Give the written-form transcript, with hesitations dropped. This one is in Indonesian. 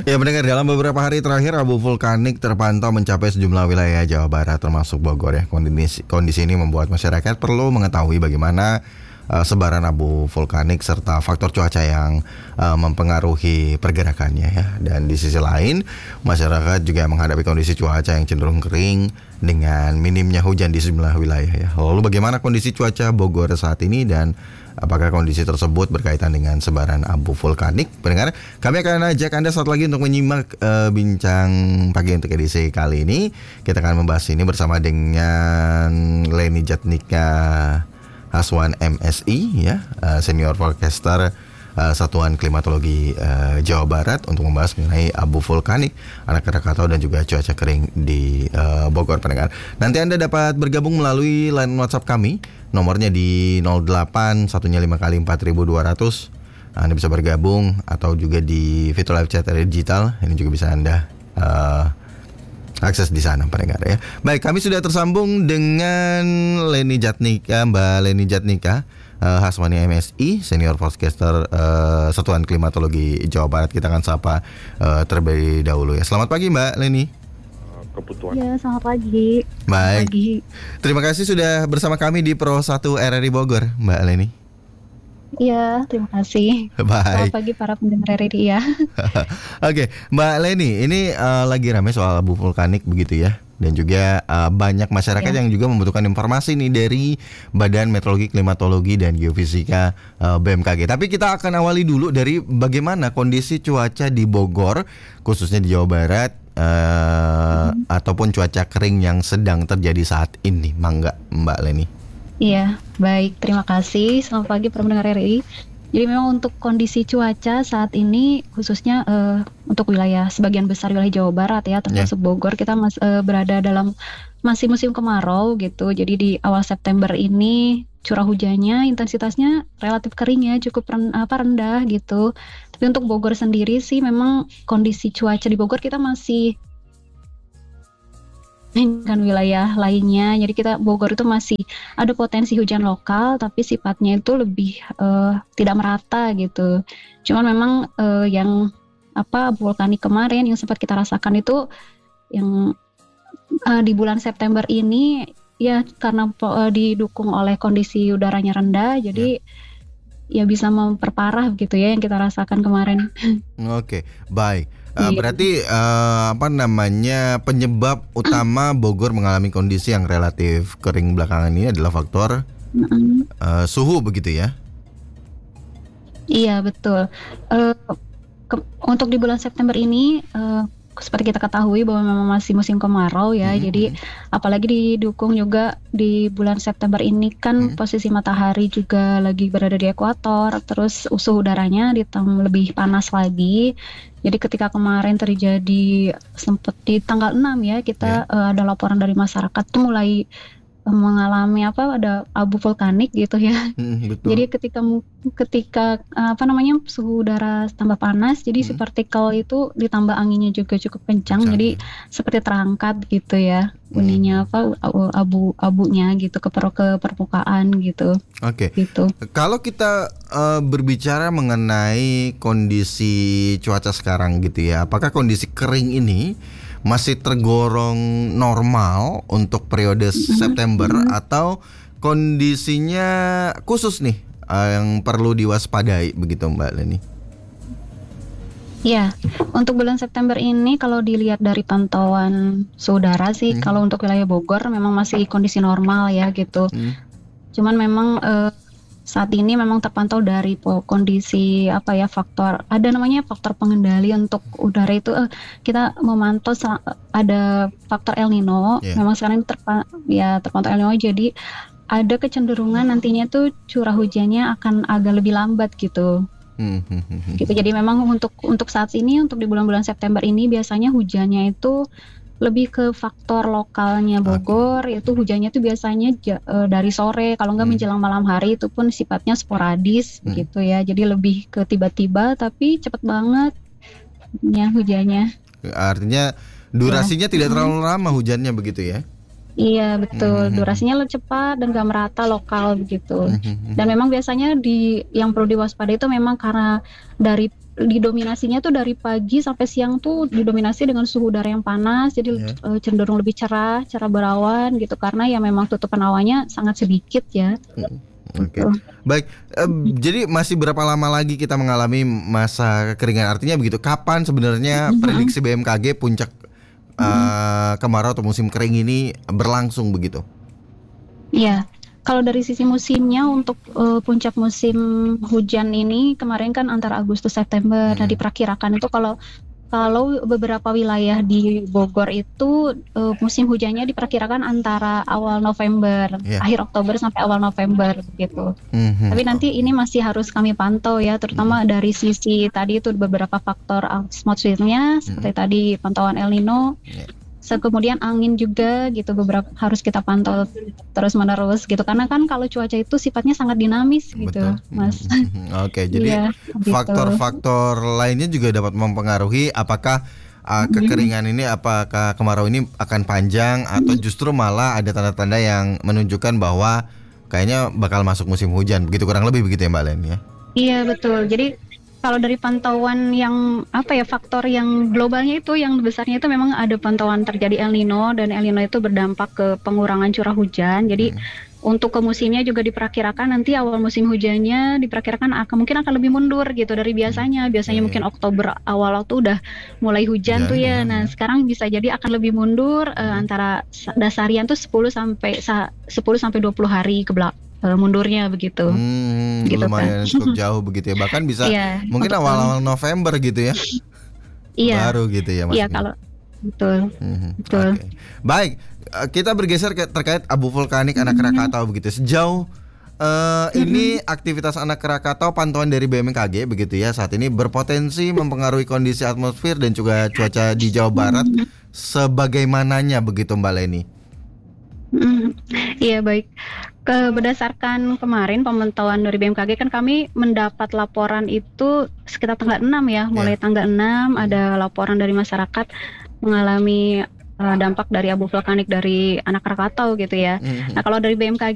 Ya pendengar, dalam beberapa hari terakhir abu vulkanik terpantau mencapai sejumlah wilayah Jawa Barat termasuk Bogor ya. Kondisi ini membuat masyarakat perlu mengetahui bagaimana sebaran abu vulkanik serta faktor cuaca yang mempengaruhi pergerakannya ya. Dan di sisi lain, masyarakat juga menghadapi kondisi cuaca yang cenderung kering dengan minimnya hujan di sejumlah wilayah ya. Lalu bagaimana kondisi cuaca Bogor saat ini dan apakah kondisi tersebut berkaitan dengan sebaran abu vulkanik? Pendengar, kami akan ajak Anda saat lagi untuk menyimak bincang pagi untuk edisi kali ini. Kita akan membahas ini bersama dengan Leni Jatnika Haswan MSI ya, senior forecaster Satuan Klimatologi Jawa Barat untuk membahas mengenai abu vulkanik, anak Krakatau dan juga cuaca kering di Bogor. Pendengar, nanti Anda dapat bergabung melalui line WhatsApp kami. Nomornya di 08 satunya 5 kali 4200. Anda bisa bergabung atau juga di fitur live chat digital. Ini juga bisa Anda akses di sana pendengar ya. Baik, kami sudah tersambung dengan Leni Jatnika, Mbak Leni Jatnika Haswani MSI, senior forecaster Satuan Klimatologi Jawa Barat. Kita akan sapa terlebih dahulu ya. Selamat pagi Mbak Leni. Kebutuhan. Ya, selamat pagi. Baik. Pagi. Terima kasih sudah bersama kami di Pro 1 RRI Bogor, Mbak Leni. Iya, terima kasih. Baik. Selamat pagi para pendengar RRI ya. Oke, Mbak Leni, ini lagi ramai soal abu vulkanik begitu ya. Dan juga banyak masyarakat yang juga membutuhkan informasi nih dari Badan Meteorologi, Klimatologi, dan Geofisika BMKG. Tapi kita akan awali dulu dari bagaimana kondisi cuaca di Bogor, khususnya di Jawa Barat, ataupun cuaca kering yang sedang terjadi saat ini. Mangga Mbak Leni. Iya, baik. Terima kasih. Selamat pagi para pendengar RRI. Jadi memang untuk kondisi cuaca saat ini khususnya untuk wilayah sebagian besar wilayah Jawa Barat ya, termasuk Bogor, kita berada dalam masih musim kemarau gitu. Jadi di awal September ini curah hujannya intensitasnya relatif kering ya, cukup rendah gitu. Tapi untuk Bogor sendiri sih memang kondisi cuaca di Bogor kita masih dengan wilayah lainnya. Jadi Bogor itu masih ada potensi hujan lokal, tapi sifatnya itu lebih tidak merata gitu. Cuman memang yang vulkanik kemarin yang sempat kita rasakan itu yang di bulan September ini ya, karena didukung oleh kondisi udaranya rendah, jadi ya bisa memperparah gitu ya yang kita rasakan kemarin. Oke, baik. Berarti penyebab utama Bogor mengalami kondisi yang relatif kering belakangan ini adalah faktor suhu begitu ya? Iya betul. Untuk di bulan September ini seperti kita ketahui bahwa memang masih musim kemarau ya. Jadi apalagi didukung juga di bulan September ini kan posisi matahari juga lagi berada di ekuator, terus suhu udaranya lebih panas lagi. Jadi ketika kemarin terjadi sempat di tanggal 6 ya, kita ada laporan dari masyarakat tuh mulai mengalami ada abu vulkanik gitu ya. Betul. Jadi ketika suhu udara tambah panas, jadi si partikel itu ditambah anginnya juga cukup kencang, jadi seperti terangkat gitu ya bunyinya abu-abunya gitu ke permukaan gitu. Oke. Gitu. Kalau kita berbicara mengenai kondisi cuaca sekarang gitu ya, apakah kondisi kering ini masih tergolong normal untuk periode September atau kondisinya khusus nih yang perlu diwaspadai begitu Mbak Leni? Ya, untuk bulan September ini kalau dilihat dari pantauan suhu udara sih, kalau untuk wilayah Bogor memang masih kondisi normal ya gitu. Cuman memang saat ini memang terpantau dari kondisi faktor pengendali untuk udara itu kita memantau ada faktor El Nino. Memang sekarang terpantau El Nino, jadi ada kecenderungan nantinya tuh curah hujannya akan agak lebih lambat gitu. Gitu. Jadi memang untuk saat ini, untuk di bulan-bulan September ini biasanya hujannya itu lebih ke faktor lokalnya Bogor, yaitu hujannya tuh biasanya dari sore, kalau nggak menjelang malam hari, itu pun sifatnya sporadis begitu ya. Jadi lebih ke tiba-tiba tapi cepet banget ya hujannya. Artinya durasinya tidak terlalu lama hujannya begitu ya? Iya betul, durasinya lebih cepat dan gak merata lokal begitu. Dan memang biasanya yang perlu diwaspadai itu memang karena dari didominasinya tuh dari pagi sampai siang tuh didominasi dengan suhu udara yang panas, jadi Ya. cenderung lebih cerah berawan gitu karena ya memang tutupan awannya sangat sedikit ya. Oke, Gitu. baik. Jadi masih berapa lama lagi kita mengalami masa kekeringan? Artinya begitu. Kapan sebenarnya prediksi BMKG puncak kemarau atau musim kering ini berlangsung begitu? Iya, kalau dari sisi musimnya untuk puncak musim hujan ini kemarin kan antara Agustus September. Nah, diperkirakan itu kalau beberapa wilayah di Bogor itu musim hujannya diperkirakan antara awal November, Iya. akhir Oktober sampai awal November gitu. Tapi nanti ini masih harus kami pantau ya, terutama dari sisi tadi itu beberapa faktor atmosfernya seperti tadi pantauan El Nino. Iya. Kemudian angin juga gitu beberapa harus kita pantau terus menerus gitu karena kan kalau cuaca itu sifatnya sangat dinamis gitu, Betul. Mas. Oke, jadi Iya, gitu. faktor-faktor lainnya juga dapat mempengaruhi apakah kekeringan ini, apakah kemarau ini akan panjang atau justru malah ada tanda-tanda yang menunjukkan bahwa kayaknya bakal masuk musim hujan. Begitu kurang lebih begitu ya Mbak Len ya. Iya betul. Jadi kalau dari pantauan yang faktor yang globalnya itu yang besarnya itu memang ada pantauan terjadi El Nino dan El Nino itu berdampak ke pengurangan curah hujan. Jadi untuk ke musimnya juga diperkirakan nanti awal musim hujannya diperkirakan mungkin akan lebih mundur gitu dari biasanya. Biasanya mungkin Oktober awal waktu udah mulai hujan tuh ya. Nah, sekarang bisa jadi akan lebih mundur antara dasarian tuh 10 sampai 20 hari ke belakang. Mundurnya begitu. Gitu Lumayan kan. cukup jauh begitu ya. Bahkan bisa Iya, mungkin untuk awal-awal November gitu ya. Iya. Baru gitu ya Iya, maksudnya. kalau betul. Betul. Oke. Baik, kita bergeser terkait abu vulkanik anak Krakatau begitu. Sejauh ini aktivitas anak Krakatau pantauan dari BMKG begitu ya saat ini berpotensi mempengaruhi kondisi atmosfer dan juga cuaca di Jawa Barat. Sebagaimananya begitu Mbak Leni? Iya baik. Berdasarkan kemarin pemantauan dari BMKG kan kami mendapat laporan itu sekitar tanggal 6 ya, mulai tanggal 6 ada laporan dari masyarakat mengalami dampak dari abu vulkanik dari anak Krakatau gitu ya. Nah kalau dari BMKG